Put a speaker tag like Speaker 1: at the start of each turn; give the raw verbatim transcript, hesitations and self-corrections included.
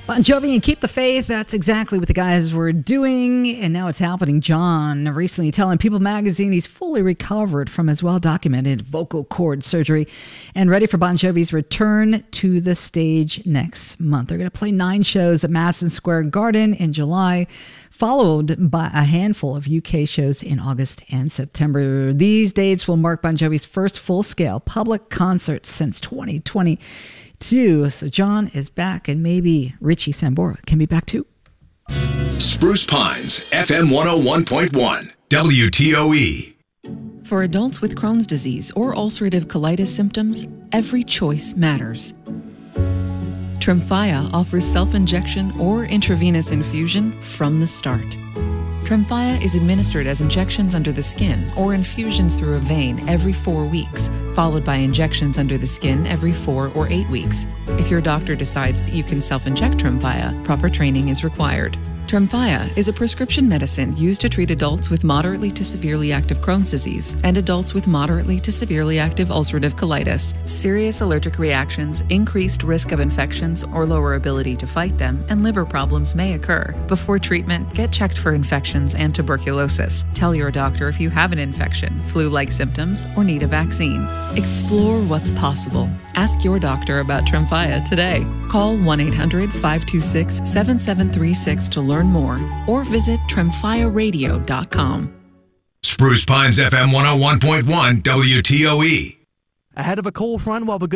Speaker 1: Bon Jovi and Keep the Faith, that's exactly what the guys were doing, and now it's happening. John recently telling People magazine he's fully recovered from his well-documented vocal cord surgery and ready for Bon Jovi's return to the stage next month. They're going to play nine shows at Madison Square Garden in July, followed by a handful of U K shows in August and September. These dates will mark Bon Jovi's first full-scale public concert since twenty twenty. Too. So John is back, and maybe Richie Sambora can be back too.
Speaker 2: Spruce Pines, F M one oh one point one, W T O E.
Speaker 3: For adults with Crohn's disease or ulcerative colitis symptoms, every choice matters. Tremfya offers self-injection or intravenous infusion from the start. Tremfya is administered as injections under the skin or infusions through a vein every four weeks, followed by injections under the skin every four or eight weeks. If your doctor decides that you can self-inject Tremfya, proper training is required. Tremfya is a prescription medicine used to treat adults with moderately to severely active Crohn's disease and adults with moderately to severely active ulcerative colitis. Serious allergic reactions, increased risk of infections or lower ability to fight them, and liver problems may occur. Before treatment, get checked for infections and tuberculosis. Tell your doctor if you have an infection, flu-like symptoms, or need a vaccine. Explore what's possible. Ask your doctor about Tremfya today. Call one eight hundred, five two six, seven seven three six to learn more, or visit tremfya radio dot com.
Speaker 2: Spruce Pines, F M one oh one point one, W T O E.
Speaker 4: Ahead of a cold front, we'll have a good